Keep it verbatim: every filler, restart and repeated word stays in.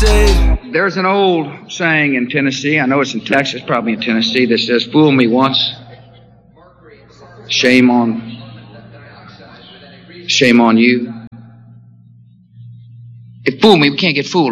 say, there's an old saying in Tennessee, I know it's in Texas, probably in Tennessee, that says, fool me once, shame on, shame on you. If fool me, we can't get fooled.